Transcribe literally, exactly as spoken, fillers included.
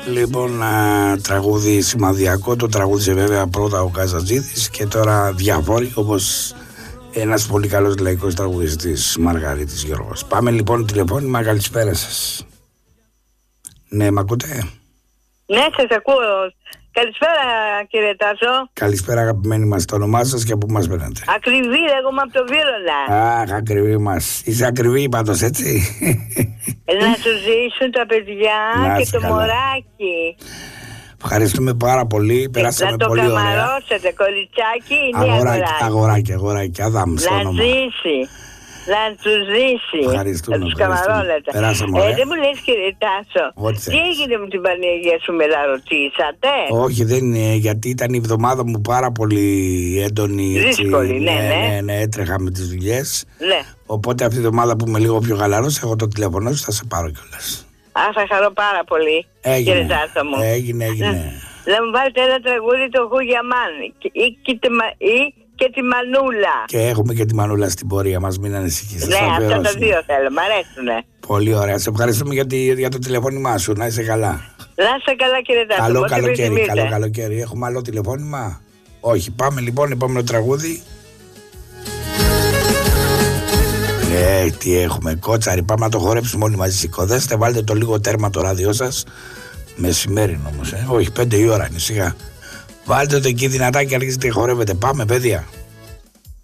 Λοιπόν, α, τραγούδι σημαδιακό, το τραγούδισε βέβαια πρώτα ο Καζατζίδης και τώρα διάφοροι, όπως ένας πολύ καλός λαϊκός τραγουδιστής, Μαργαρίτης Γιώργος. Πάμε λοιπόν τηλεφώνημα, καλησπέρα σας. Ναι, μ' ακούτε? Ναι, σας ακούω. Καλησπέρα κύριε Τάσο. Καλησπέρα αγαπημένοι μας, το όνομά σας και από πού μας παίρνετε? Ακριβή, λέγομαι από το Βύρωνα. Αχ, ακριβή μας. Είσαι ακριβή πάντως, έτσι. Να σου ζήσουν τα παιδιά να και το καλά. Μωράκι. Ευχαριστούμε πάρα πολύ, περάσαμε πολύ ωραία. Να το καμαρώσετε, κοριτσάκι ή αγοράκι, αγοράκι, αγοράκι, Αδάμ στο να όνομα. ζήσει. Να του ζήσει. Ευχαριστούμε. Να τους καμαρώνετε. Περάσαμε ωραία. Ε, δεν μου λες κύριε Τάσο, Ό,τι τι θέλεις. έγινε με την Παναγία σου, με τα ρωτήσατε? Όχι, δεν είναι, γιατί ήταν η εβδομάδα μου πάρα πολύ έντονη. Έτσι, δύσκολη, ναι, ναι. ναι, ναι, έτρεχα με τις δουλειές. Ναι. Οπότε αυτή τη εβδομάδα που είμαι λίγο πιο χαλαρός, εγώ το τηλεφωνώ σου, θα σε πάρω κιόλας. Α, θα χαρώ πάρα πολύ, Έγινε, κύριε Τάσο μου. έγινε, έγινε. Να μου βάλετε ένα τραγούδι το Χουγιαμάν ή, ή, ή και τη Μανούλα. Και έχουμε και τη Μανούλα στην πορεία μας, μην ανησυχείς. Ναι, αυτά τα δύο θέλω, μ' αρέσουνε. Πολύ ωραία. Σε ευχαριστούμε για, τη, για το τηλεφώνημά σου. Να είσαι καλά. Να είσαι καλά κύριε Τάσο. Καλό καλοκαίρι, καλό καλοκαίρι. Έχουμε άλλο τηλεφώνημα? Όχι. Πάμε λοιπόν, επόμενο τραγούδι. Ναι, τι έχουμε, κότσαρι. Πάμε να το χορέψουμε όλοι μαζί. Σηκωδέστε, βάλτε το λίγο τέρμα το ράδιό σας. Μεσημέρι όμως, ε. Όχι, πέντε η ώρα είναι, σιγά. Βάλτε το εκεί δυνατά και αρχίζετε και χορεύετε. Πάμε, παιδιά.